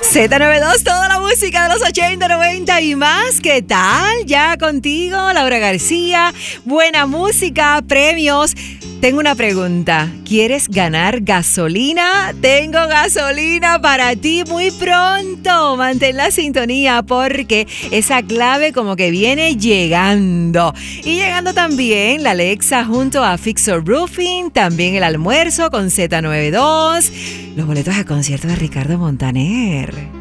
Z92, toda la música de los 80, 90 y más. ¿Qué tal? Ya contigo, Laura García. Buena música, premios. Tengo una pregunta. ¿Quieres ganar gasolina? Tengo gasolina para ti muy pronto. Mantén la sintonía porque esa clave como que viene llegando. Y llegando también la Alexa junto a Fixer Roofing. También el almuerzo con Z92. Los boletos al concierto de Ricardo Montaner.